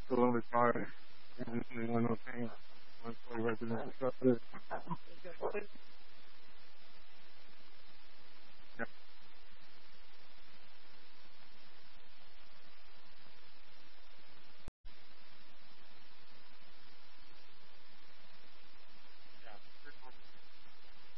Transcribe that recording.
Columbus Park. This is one of those things. One play represents the